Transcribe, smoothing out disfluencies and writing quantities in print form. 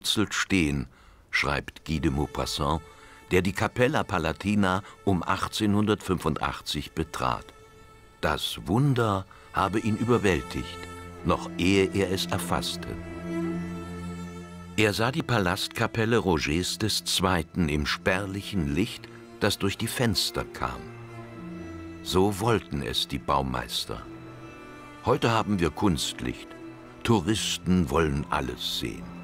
stehen, schreibt Guy de Maupassant, der die Capella Palatina um 1885 betrat. Das Wunder habe ihn überwältigt, noch ehe er es erfasste. Er sah die Palastkapelle Rogers II. Im spärlichen Licht, das durch die Fenster kam. So wollten es die Baumeister. Heute haben wir Kunstlicht. Touristen wollen alles sehen.